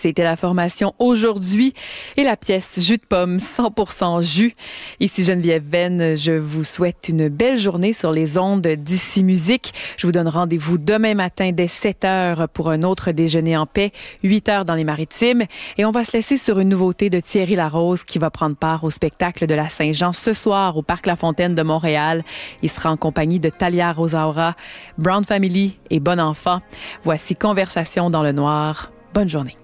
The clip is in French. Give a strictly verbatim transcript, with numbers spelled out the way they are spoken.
C'était la formation Aujourd'hui et la pièce Jus de pomme cent pour cent jus. Ici Geneviève Venn, je vous souhaite une belle journée sur les ondes d'Ici Musique. Je vous donne rendez-vous demain matin dès sept heures pour un autre déjeuner en paix, huit heures dans les Maritimes. Et on va se laisser sur une nouveauté de Thierry Larose qui va prendre part au spectacle de la Saint-Jean ce soir au Parc La Fontaine de Montréal. Il sera en compagnie de Thalia Rosaura, Brown Family et Bon Enfant. Voici Conversation dans le noir. Bonne journée.